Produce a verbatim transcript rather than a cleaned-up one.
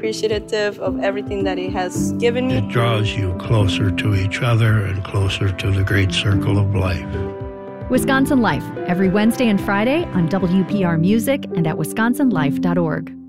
appreciative of everything that he has given me. It draws you closer to each other and closer to the great circle of life. Wisconsin Life, every Wednesday and Friday on W P R Music and at wisconsin life dot org.